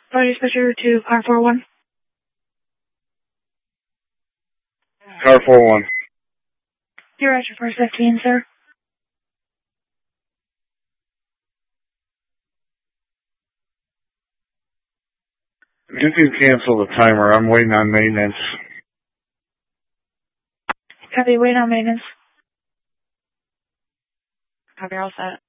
Audio dispatcher to car 41. Car 41. You're at your first FTN, sir. You can cancel the timer. I'm waiting on maintenance. Copy, waiting on maintenance. Copy, all set.